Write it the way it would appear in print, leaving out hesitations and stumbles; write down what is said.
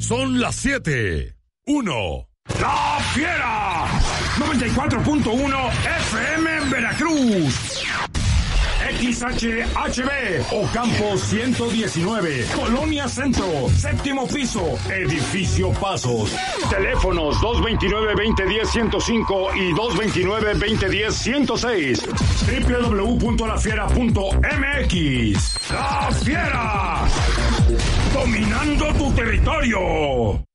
Son las 7:01. ¡La Fiera! 94.1 FM en Veracruz. XHHB, Ocampo 119, Colonia Centro, séptimo piso, Edificio Pasos. Teléfonos 229-2010-105 y 229-2010-106. www.lafiera.mx. ¡La Fiera! Dominando tu territorio.